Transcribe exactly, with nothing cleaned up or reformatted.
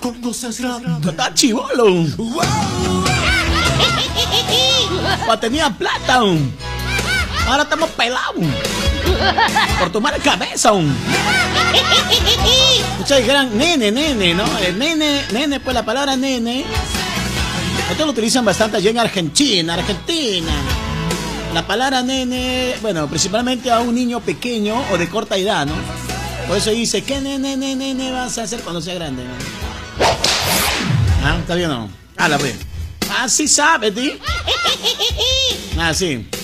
Cuando seas grande. Está chivolo. Cuando tenía plata. Ahora estamos pelados. Por tu mala cabeza. Ustedes dijeran nene, nene, ¿no? El nene, nene, pues la palabra nene. Esto lo utilizan bastante allí en Argentina, Argentina. La palabra nene, bueno, principalmente a un niño pequeño o de corta edad, ¿no? Por eso dice, ¿qué nene, nene, nene vas a hacer cuando sea grande? ¿No? Ah, ¿está bien o no? Ah, la ve. Ah, sí sabe, ¿sí? Ah, sí.